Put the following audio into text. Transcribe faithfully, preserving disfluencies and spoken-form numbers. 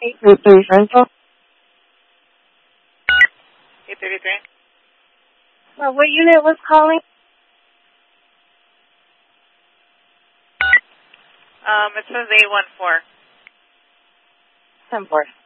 eight three three Rental. eight thirty-three. Uh, what unit was calling? Um, it says eight one four. ten four.